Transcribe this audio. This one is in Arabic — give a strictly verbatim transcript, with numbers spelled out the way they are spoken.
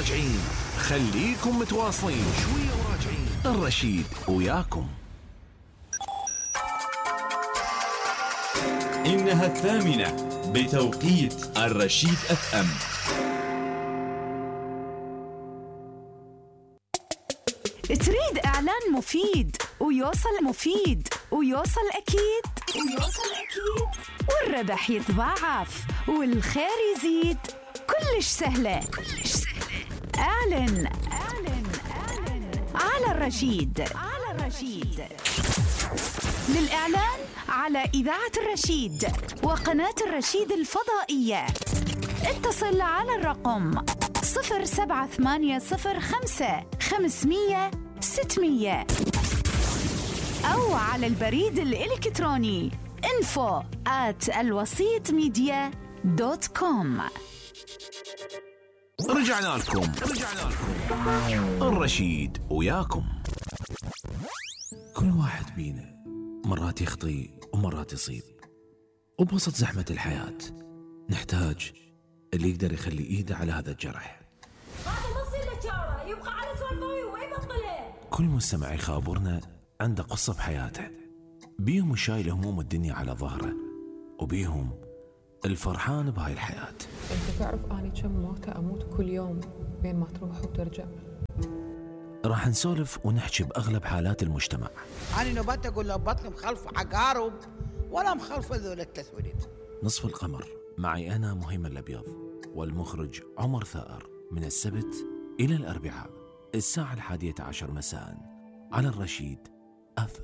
وراجعين، خليكم متواصلين شوية وراجعين. الرشيد وياكم. إنها الثامنة بتوقيت الرشيد أف أم. تريد إعلان مفيد ويوصل مفيد ويوصل أكيد ويوصل أكيد والربح يتضاعف والخير يزيد. كلش سهلة كلش سهلة. أعلن أعلن أعلن على الرشيد على الرشيد. للإعلان على إذاعة الرشيد وقناة الرشيد الفضائية اتصل على الرقم صفر سبعة ثمانية صفر خمسة خمسمية ستمية أو على البريد الإلكتروني info at الوسيط ميديا دوت كوم. رجعنا لكم رجعنا لكم الرشيد وياكم. كل واحد بينا مرات يخطي ومرات يصيب، وبوسط زحمة الحياة نحتاج اللي يقدر يخلي إيده على هذا الجرح. هذا نص النجارة يبقى على سولفوي وما يبطله. كل مستمع يخابرنا عنده قصة بحياته، بيهم شايل هموم الدنيا على ظهره، وبيهم الفرحان بهاي الحياة. انت تعرف اني كم موتة اموت كل يوم بين ما تروح وترجع. راح نسولف ونحكي بأغلب حالات المجتمع. أنا نبات أقول له بطل مخلف عقارب ولا مخلف ذول التسويد. نصف القمر معي أنا مهيمن الأبيض والمخرج عمر ثائر، من السبت إلى الأربعاء الساعة الحادية عشر مساء على الرشيد أف